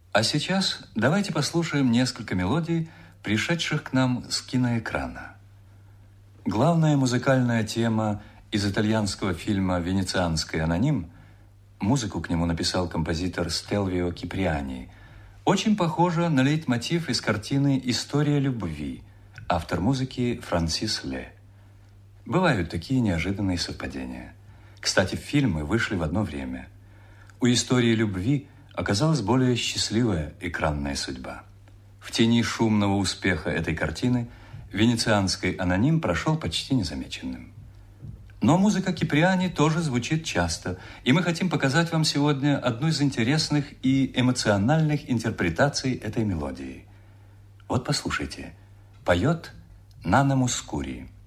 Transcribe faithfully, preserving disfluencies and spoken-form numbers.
А сейчас давайте послушаем несколько мелодий, пришедших к нам с киноэкрана. Главная музыкальная тема из итальянского фильма «Венецианский аноним», музыку к нему написал композитор Стелвио Киприани, очень похожа на лейтмотив из картины «История любви», автор музыки Франсис Ле. Бывают такие неожиданные совпадения. Кстати, фильмы вышли в одно время. У «Истории любви» оказалась более счастливая экранная судьба. В тени шумного успеха этой картины «Венецианский аноним» прошел почти незамеченным. Но музыка Киприани тоже звучит часто, и мы хотим показать вам сегодня одну из интересных и эмоциональных интерпретаций этой мелодии. Вот послушайте. Поет Нана Мускури.